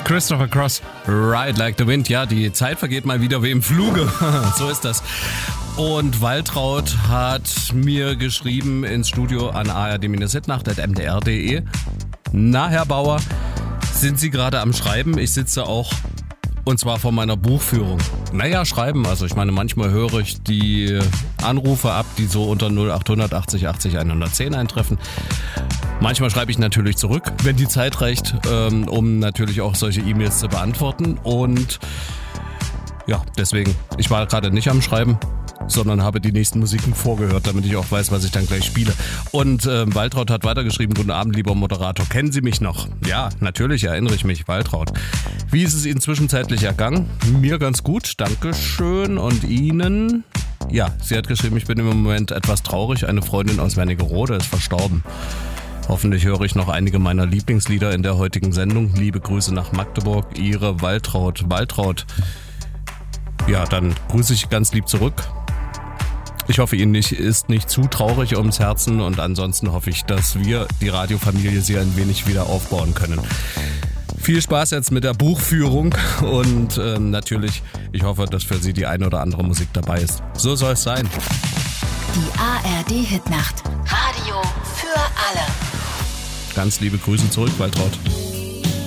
Christopher Cross, Ride Like the Wind. Ja, die Zeit vergeht mal wieder wie im Fluge. So ist das. Und Waltraud hat mir geschrieben ins Studio an ard-hitnacht@mdr.de. Na, Herr Bauer, sind Sie gerade am Schreiben? Ich sitze auch, und zwar vor meiner Buchführung. Naja, schreiben, also ich meine, manchmal höre ich die Anrufe ab, die so unter 0800 80 80 110 eintreffen. Manchmal schreibe ich natürlich zurück, wenn die Zeit reicht, um natürlich auch solche E-Mails zu beantworten. Und ja, deswegen, ich war gerade nicht am Schreiben, sondern habe die nächsten Musiken vorgehört, damit ich auch weiß, was ich dann gleich spiele. Und Waltraud hat weitergeschrieben: Guten Abend, lieber Moderator. Kennen Sie mich noch? Ja, natürlich erinnere ich mich, Waltraud. Wie ist es Ihnen zwischenzeitlich ergangen? Mir ganz gut, Dankeschön. Und Ihnen? Ja, sie hat geschrieben, ich bin im Moment etwas traurig. Eine Freundin aus Wernigerode ist verstorben. Hoffentlich höre ich noch einige meiner Lieblingslieder in der heutigen Sendung. Liebe Grüße nach Magdeburg, Ihre Waltraud. Waltraud, ja, dann grüße ich ganz lieb zurück. Ich hoffe, Ihnen ist nicht zu traurig ums Herzen, und ansonsten hoffe ich, dass wir, die Radiofamilie, Sie ein wenig wieder aufbauen können. Viel Spaß jetzt mit der Buchführung und natürlich, ich hoffe, dass für Sie die eine oder andere Musik dabei ist. So soll es sein. Die ARD-Hitnacht. Radio für alle. Ganz liebe Grüße zurück, Waltraud.